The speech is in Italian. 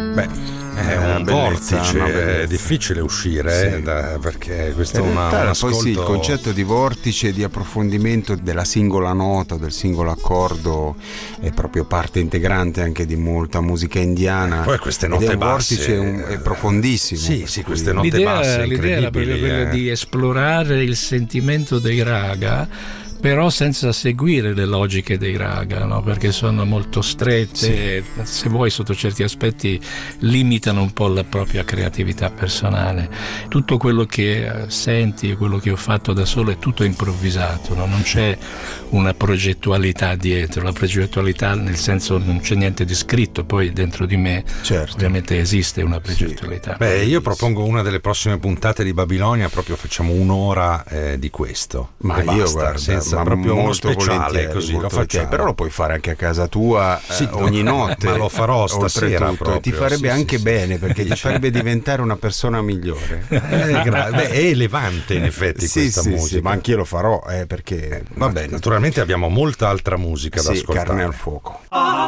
È un vortice, è difficile uscire perché questo è un ascolto. Poi sì, il concetto di vortice, di approfondimento della singola nota, del singolo accordo è proprio parte integrante anche di molta musica indiana. Poi queste note basse, vortice è profondissimo. Sì, queste note basse l'idea era proprio quella di esplorare il sentimento dei raga, però senza seguire le logiche dei raga, no? Perché sono molto strette, se vuoi sotto certi aspetti limitano un po' la propria creatività personale. Tutto quello che senti, quello che ho fatto da solo è tutto improvvisato, no? Non c'è una progettualità dietro, la progettualità nel senso non c'è niente di scritto, poi dentro di me ovviamente esiste una progettualità. Io propongo una delle prossime puntate di Babilonia, proprio facciamo un'ora di questo. Ma io guarda, proprio uno speciale così lo facciamo. Però lo puoi fare anche a casa tua ogni notte. Ma lo farò stasera proprio. Ti farebbe anche bene, perché ti farebbe diventare una persona migliore. È elevante in effetti questa musica. Ma anch'io lo farò perché vabbè, naturalmente abbiamo molta altra musica da ascoltare. Carne al fuoco.